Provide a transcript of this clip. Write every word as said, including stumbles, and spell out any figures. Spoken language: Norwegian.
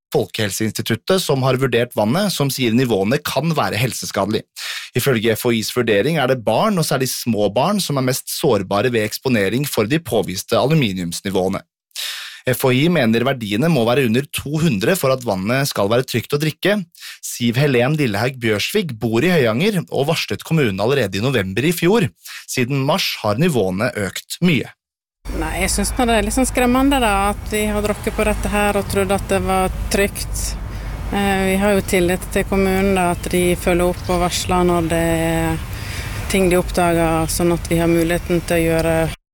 Folkehelseinstituttet som har vurdert vannet, som sier nivåene kan være helseskadelig. Ifølge F H I's vurdering er det barn, og særlig små barn, som er mest sårbare ved eksponering for de påviste aluminiumsnivåene. F H I mener verdiene må være under to hundre for at vannet skal være trygt å drikke. Siv Helen Lillehaug Bjørsvig bor i Høyanger og varslet kommunen allerede i november i fjor. Siden mars har nivåene økt mye. Nei, jeg synes det er litt sånn skremmende da, at vi har drukket på dette her og trodde at det var trygt. Eh, vi har jo tillit til kommunen da, at de følger opp og varsler når det er ting de oppdager, sånn at vi har muligheten til å gjøre